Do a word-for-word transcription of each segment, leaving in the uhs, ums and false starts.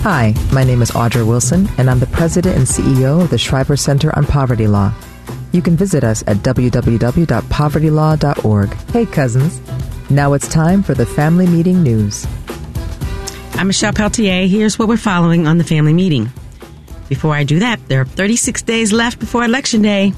Hi, my name is Audra Wilson, and I'm the President and C E O of the Schreiber Center on Poverty Law. You can visit us at w w w dot poverty law dot org. Hey, cousins. Now it's time for the Family Meeting News. I'm Michelle Peltier. Here's what we're following on the Family Meeting. Before I do that, there are thirty-six days left before Election Day.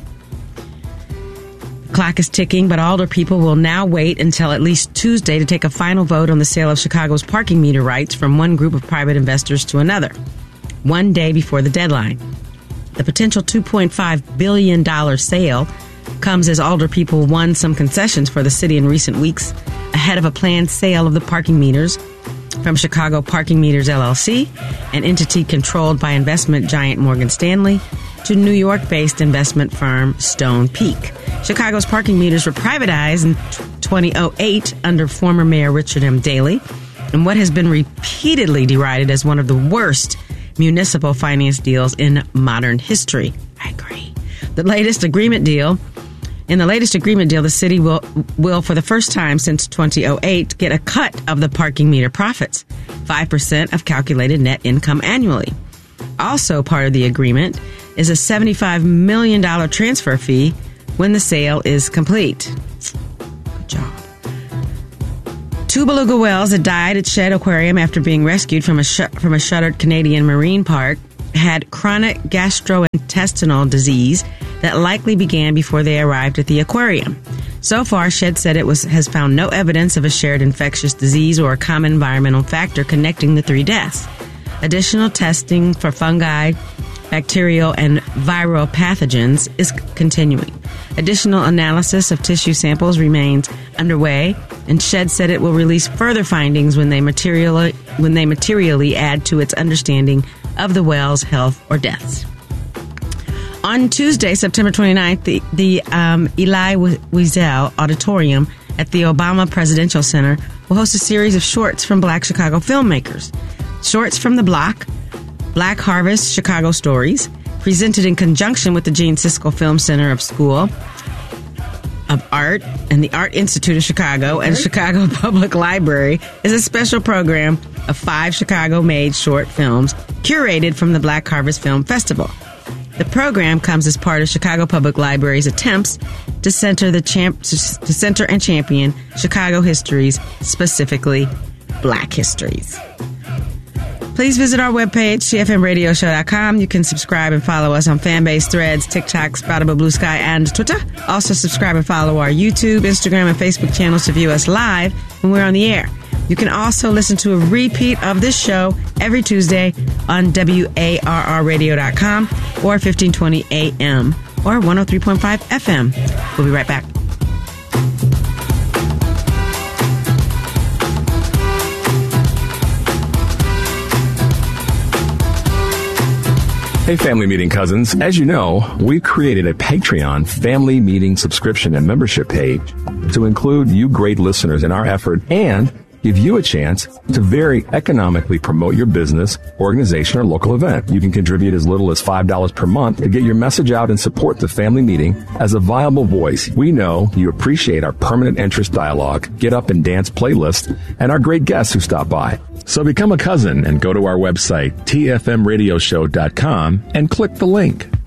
The clock is ticking, but older people will now wait until at least Tuesday to take a final vote on the sale of Chicago's parking meter rights from one group of private investors to another, one day before the deadline. The potential two point five billion dollars sale comes as older people won some concessions for the city in recent weeks ahead of a planned sale of the parking meters from Chicago Parking Meters, L L C, an entity controlled by investment giant Morgan Stanley, to New York-based investment firm Stone Peak. Chicago's parking meters were privatized in twenty oh eight under former Mayor Richard M. Daley, in what has been repeatedly derided as one of the worst municipal finance deals in modern history. I agree. The latest agreement deal In the latest agreement deal, the city will, will, for the first time since two thousand eight, get a cut of the parking meter profits, five percent of calculated net income annually. Also part of the agreement is a seventy-five million dollars transfer fee when the sale is complete. Good job. Two beluga whales that died at Shedd Aquarium after being rescued from a sh- from a shuttered Canadian marine park had chronic gastrointestinal disease that likely began before they arrived at the aquarium. So far, Shedd said it was has found no evidence of a shared infectious disease or a common environmental factor connecting the three deaths. Additional testing for fungi, bacterial, and viral pathogens is continuing. Additional analysis of tissue samples remains underway, and Shedd said it will release further findings when they materially when they materially add to its understanding of the whale's health or deaths. On Tuesday, September twenty-ninth, the, the um, Elie Wiesel Auditorium at the Obama Presidential Center will host a series of shorts from Black Chicago filmmakers. Shorts from the Block, Black Harvest Chicago Stories, presented in conjunction with the Gene Siskel Film Center of School of Art and the Art Institute of Chicago and Chicago Public Library, is a special program of five Chicago-made short films curated from the Black Harvest Film Festival. The program comes as part of Chicago Public Library's attempts to center the champ to center and champion Chicago histories, specifically Black histories. Please visit our webpage, T F M radio show dot com. You can subscribe and follow us on Fanbase, Threads, TikTok, Spoutable, Blue Sky, and Twitter. Also subscribe and follow our YouTube, Instagram, and Facebook channels to view us live when we're on the air. You can also listen to a repeat of this show every Tuesday on W A R R radio dot com or fifteen twenty A M or one oh three point five F M. We'll be right back. Hey, Family Meeting cousins. As you know, we've created a Patreon Family Meeting subscription and membership page to include you great listeners in our effort and give you a chance to very economically promote your business, organization, or local event. You can contribute as little as five dollars per month to get your message out and support the Family Meeting as a viable voice. We know you appreciate our permanent interest dialogue, get up and dance playlist, and our great guests who stop by. So become a cousin and go to our website, T F M radio show dot com, and click the link.